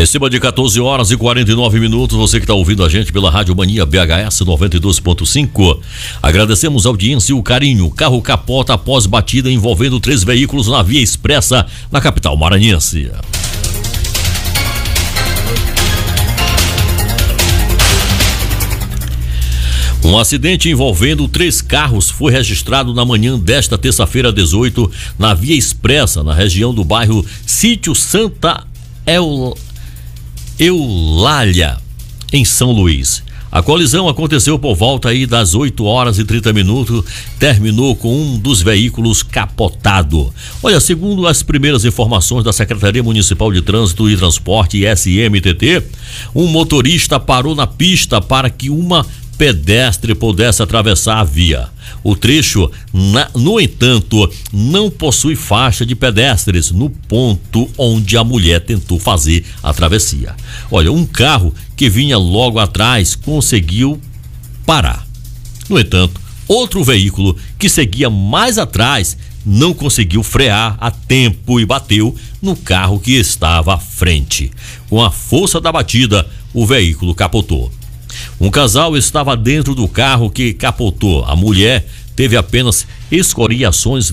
Receba de 14 horas e 49 minutos, você que está ouvindo a gente pela Rádio Mania BHS 92.5. Agradecemos a audiência e o carinho. Carro capota após batida envolvendo 3 veículos na via expressa na capital maranhense. Um acidente envolvendo 3 carros foi registrado na manhã desta terça-feira 18 na via expressa, na região do bairro Sítio Santa Eulália, em São Luís. A colisão aconteceu por volta aí das 8 horas e 30 minutos, terminou com um dos veículos capotado. Olha, segundo as primeiras informações da Secretaria Municipal de Trânsito e Transporte, SMTT, um motorista parou na pista para que uma pedestre pudesse atravessar a via. O trecho, no entanto, não possui faixa de pedestres no ponto onde a mulher tentou fazer a travessia. Olha, um carro que vinha logo atrás conseguiu parar. No entanto, outro veículo que seguia mais atrás não conseguiu frear a tempo e bateu no carro que estava à frente. Com a força da batida, o veículo capotou. Um casal estava dentro do carro que capotou. A mulher teve apenas escoriações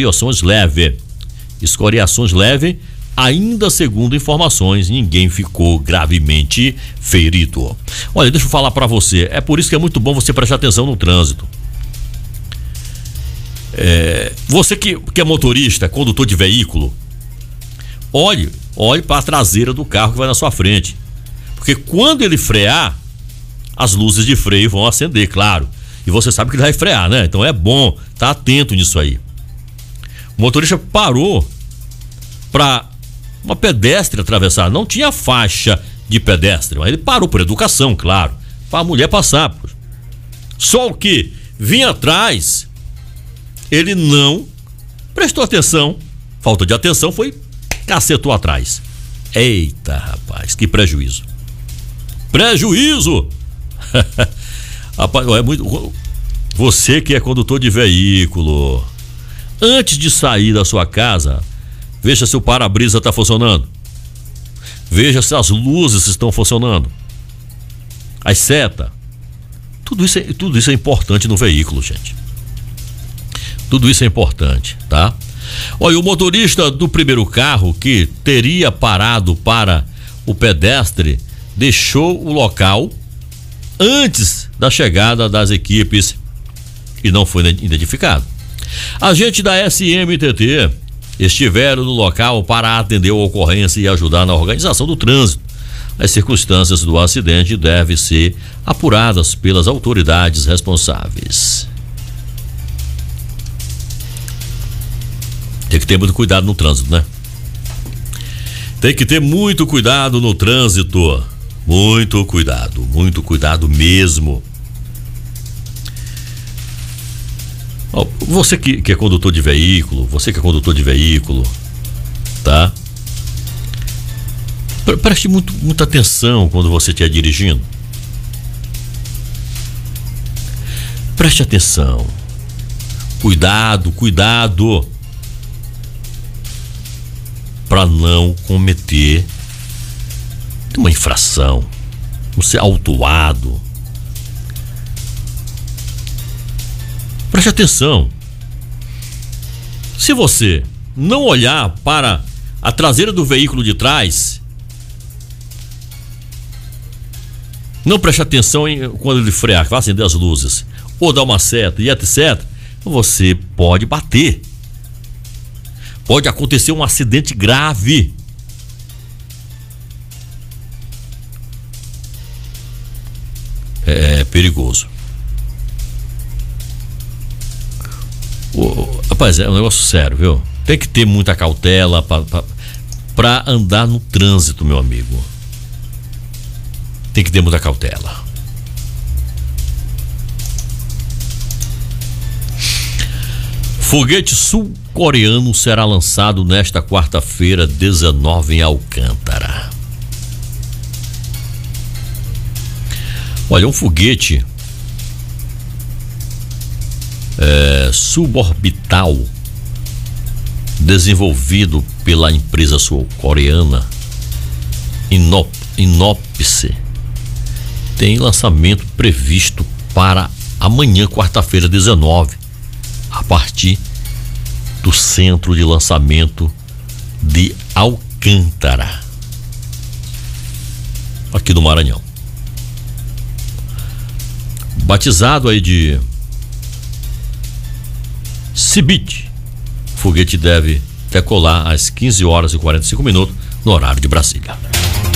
leves. Ainda segundo informações, ninguém ficou gravemente ferido. Olha, deixa eu falar pra você, é por isso que é muito bom você prestar atenção no trânsito. Você que é motorista, condutor de veículo, olhe para a traseira do carro que vai na sua frente. Porque quando ele frear, as luzes de freio vão acender, claro. E você sabe que ele vai frear, né? Então é bom estar atento nisso aí. O motorista parou para uma pedestre atravessar. Não tinha faixa de pedestre, mas ele parou por educação, claro, para a mulher passar. Só o que vinha atrás, ele não prestou atenção. Falta de atenção, cacetou atrás. Eita, rapaz, que prejuízo. Prejuízo! Rapaz, é muito. Você que é condutor de veículo, antes de sair da sua casa, veja se o para-brisa está funcionando, veja se as luzes estão funcionando, as setas, tudo isso é importante no veículo, gente. Tudo isso é importante, tá? Olha, o motorista do primeiro carro que teria parado para o pedestre deixou o local antes da chegada das equipes e não foi identificado. Agentes da SMTT estiveram no local para atender a ocorrência e ajudar na organização do trânsito. As circunstâncias do acidente devem ser apuradas pelas autoridades responsáveis. Tem que ter muito cuidado no trânsito, né? Tem que ter muito cuidado no trânsito. Muito cuidado mesmo. Você que é condutor de veículo, tá? Preste muita atenção quando você estiver dirigindo. Preste atenção. Cuidado para não cometer uma infração, não ser autuado. Preste atenção. Se você não olhar para a traseira do veículo de trás, não preste atenção quando ele frear, que vai acender as luzes, ou dar uma seta e etc., você pode bater. Pode acontecer um acidente grave. É perigoso. Rapaz, é um negócio sério, viu? Tem que ter muita cautela para andar no trânsito, meu amigo. Tem que ter muita cautela. Foguete sul-coreano será lançado nesta quarta-feira, 19, em Alcântara. Olha, um foguete suborbital desenvolvido pela empresa sul-coreana Inópice tem lançamento previsto para amanhã, quarta-feira, 19, a partir do centro de lançamento de Alcântara, aqui do Maranhão. Batizado aí de Cibit, o foguete deve decolar às 15 horas e 45 minutos no horário de Brasília.